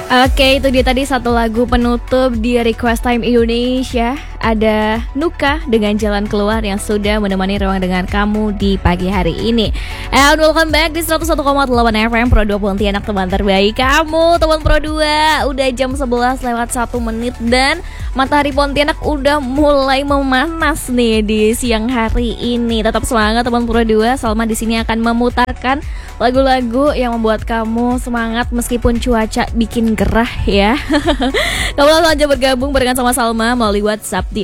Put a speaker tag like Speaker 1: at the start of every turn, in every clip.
Speaker 1: Oke, itu dia tadi satu lagu penutup di Request Time Indonesia. Ada Nuka dengan Jalan Keluar yang sudah menemani ruang dengar kamu di pagi hari ini. And welcome back di 101,8 FM Pro 2 Pontianak, teman terbaik kamu, teman Pro 2. Udah jam 11 lewat 1 menit dan matahari Pontianak udah mulai memanas nih di siang hari ini. Tetap semangat teman Pro 2. Salma di sini akan memutarkan lagu-lagu yang membuat kamu semangat meskipun cuaca bikin gerah ya. Kamu langsung aja bergabung barengan sama Salma melalui WhatsApp di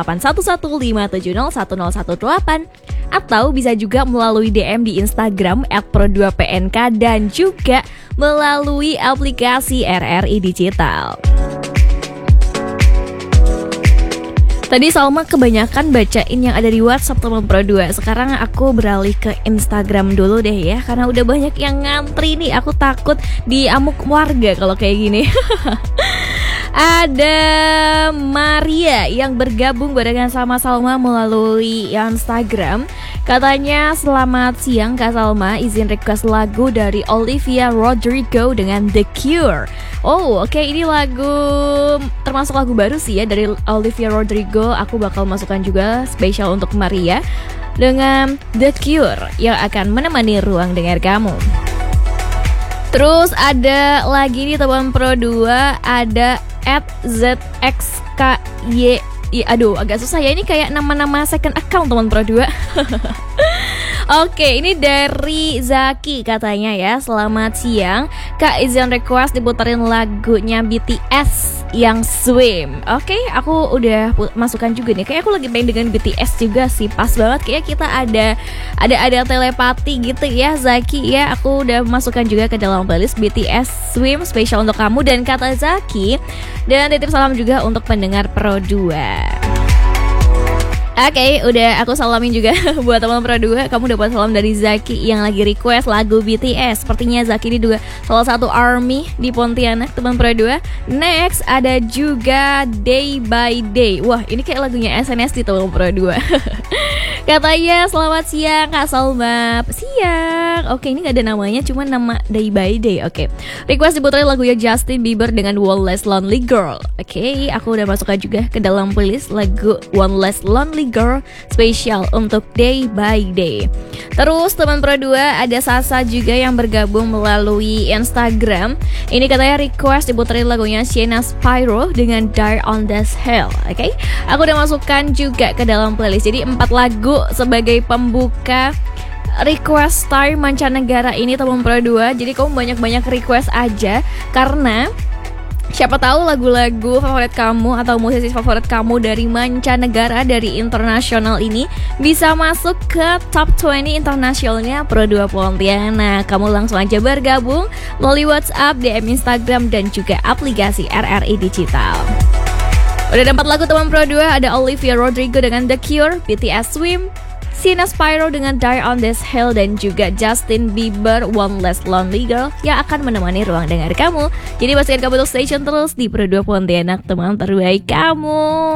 Speaker 1: 081157010118 atau bisa juga melalui DM di Instagram @pro2pnk dan juga melalui aplikasi RRI Digital. Tadi Salma kebanyakan bacain yang ada di WhatsApp teman Pro 2. Sekarang aku beralih ke Instagram dulu deh ya, karena udah banyak yang ngantri nih. Aku takut diamuk warga kalau kayak gini. Ada Maria yang bergabung barengan sama Salma melalui Instagram. Katanya, selamat siang Kak Salma, izin request lagu dari Olivia Rodrigo dengan The Cure. Oh oke, ini lagu termasuk lagu baru sih ya dari Olivia Rodrigo. Aku bakal masukkan juga spesial untuk Maria dengan The Cure yang akan menemani ruang dengar kamu. Terus ada lagi nih teman Pro 2, ada @zxky. Aduh agak susah ya, ini kayak nama-nama second account teman Pro 2. Oke, ini dari Zaki katanya ya, selamat siang Kak, izin request diputerin lagunya BTS yang Swim. Oke, aku udah masukkan juga nih. Kayak aku lagi main dengan BTS juga sih, pas banget. Kayak kita ada telepati gitu ya Zaki ya. Aku udah masukkan juga ke dalam playlist BTS Swim spesial untuk kamu dan kata Zaki. Dan titip salam juga untuk pendengar Pro 2. Oke, udah aku salamin juga buat teman Pro 2. Kamu dapat salam dari Zaki yang lagi request lagu BTS. Sepertinya Zaki ini juga salah satu ARMY di Pontianak, teman Pro 2. Next ada juga Day by Day. Wah, ini kayak lagunya SNSD teman Pro 2. Katanya, selamat siang Kak Salma. Siang. Oke, ini gak ada namanya, cuma nama Day by Day. Oke, request diputerin lagunya Justin Bieber dengan One Less Lonely Girl. Oke, aku udah masukkan juga ke dalam playlist lagu One Less Lonely Girl spesial untuk Day by Day. Terus teman Pro 2, ada Sasa juga yang bergabung melalui Instagram. Ini katanya request diputerin lagunya Sienna Spyro dengan Die on This Hill. Oke, aku udah masukkan juga ke dalam playlist. Jadi 4 lagu sebagai pembuka request time mancanegara ini teman Pro 2. Jadi kamu banyak-banyak request aja, karena siapa tahu lagu-lagu favorit kamu atau musisi favorit kamu dari mancanegara, dari internasional ini bisa masuk ke top 20 internasionalnya Pro 2 Pontianak. Kamu langsung aja bergabung melalui WhatsApp, DM Instagram dan juga aplikasi RRI Digital. Udah ada 4 lagu teman Pro 2, ada Olivia Rodrigo dengan The Cure, BTS Swim, Sienna Spyro dengan Die on This Hill dan juga Justin Bieber One Less Lonely Girl yang akan menemani ruang dengar kamu. Jadi pastikan kamu untuk station terus di Pro 2 Pontianak, teman terbaik kamu.